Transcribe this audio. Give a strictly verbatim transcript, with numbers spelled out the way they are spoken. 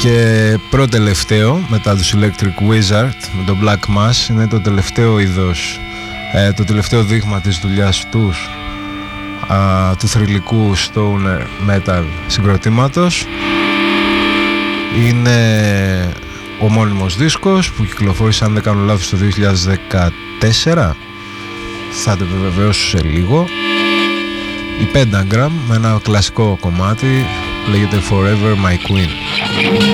Και πρώτο τελευταίο μετά τους Electric Wizard με το Black Mass, είναι το τελευταίο είδος, ε, το τελευταίο δείγμα της δουλειάς τους, α, του θρυλικού stoner metal συγκροτήματος. Είναι ο μόνιμος δίσκος που κυκλοφόρησε, αν δεν κάνω λάθος, το δύο χιλιάδες δεκατέσσερα, θα το βεβαιώσω σε λίγο. Η Pentagram με ένα κλασικό κομμάτι, λέγεται Forever My Queen.